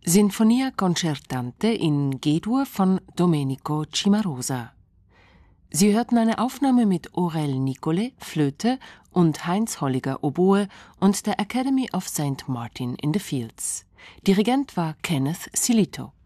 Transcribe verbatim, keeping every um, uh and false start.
Sinfonia concertante in G-Dur von Domenico Cimarosa. Sie hörten eine Aufnahme mit Aurel Nicollet, Flöte, und Heinz Holliger, Oboe und der Academy of Saint Martin in the Fields. Dirigent war Kenneth Silito.